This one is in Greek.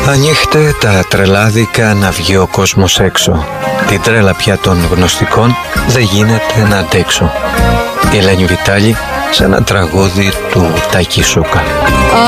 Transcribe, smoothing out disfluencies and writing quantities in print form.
Ανοίχτε τα τρελάδικα να βγει ο κόσμος έξω. Την τρέλα πια των γνωστικών δεν γίνεται να αντέξω. Η Ελένη Βιτάλη σε ένα τραγούδι του Τάκη Σούκα.